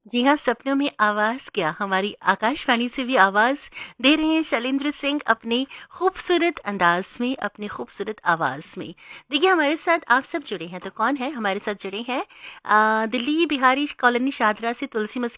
जी हाँ, सपनों में आवाज़ क्या, हमारी आकाशवाणी से भी आवाज़ दे रहे हैं शैलेंद्र सिंह अपने खूबसूरत अंदाज़ में, अपनी खूबसूरत आवाज़ में। देखिए, हमारे साथ आप सब जुड़े हैं, तो कौन है? हमारे साथ जुड़े हैं दिल्ली बिहारी कॉलोनी शादरा से तुलसी